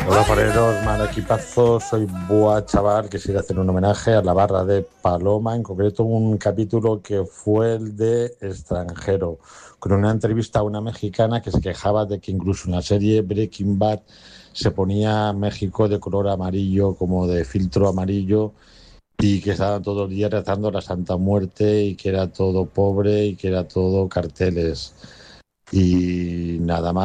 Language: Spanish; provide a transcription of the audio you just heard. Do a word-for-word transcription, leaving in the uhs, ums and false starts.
Hola fareros, man, equipazo, soy Boa Chaval, quisiera hacer un homenaje a la barra de Paloma, en concreto un capítulo que fue el de Extranjero, con una entrevista a una mexicana que se quejaba de que incluso en la serie Breaking Bad se ponía México de color amarillo, como de filtro amarillo, y que estaban todos los días rezando la Santa Muerte y que era todo pobre y que era todo carteles. Y nada más.